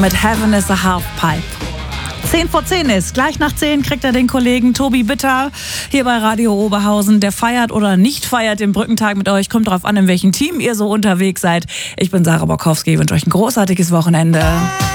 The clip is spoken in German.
mit Heaven is a Halfpipe. 10 vor 10 ist. Gleich nach 10 kriegt er den Kollegen Tobi Bitter hier bei Radio Oberhausen. Der feiert oder nicht feiert den Brückentag mit euch. Kommt drauf an, in welchem Team ihr so unterwegs seid. Ich bin Sarah Borkowski. Ich wünsche euch ein großartiges Wochenende.